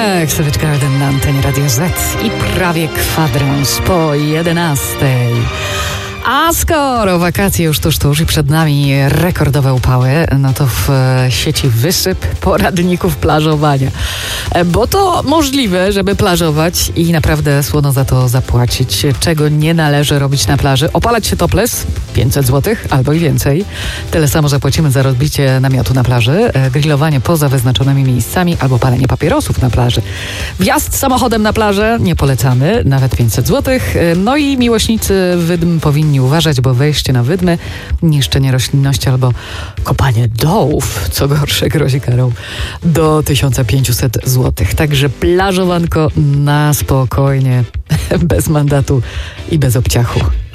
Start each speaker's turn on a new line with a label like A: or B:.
A: Tak, Savage Garden na antenie Radio Z i prawie kwadrans po 11. A skoro wakacje już tuż i przed nami rekordowe upały, no to w sieci wysyp poradników plażowania. Bo to możliwe, żeby plażować i naprawdę słono za to zapłacić. Czego nie należy robić na plaży? Opalać się topless, 500 zł albo i więcej. Tyle samo zapłacimy za rozbicie namiotu na plaży, grillowanie poza wyznaczonymi miejscami albo palenie papierosów na plaży. Wjazd samochodem na plażę nie polecamy, nawet 500 zł. No i miłośnicy wydm powinni uważać, bo wejście na wydmy, niszczenie roślinności albo kopanie dołów, co gorsze, grozi karą do 1500 zł. Także plażowanko na spokojnie, bez mandatu i bez obciachu.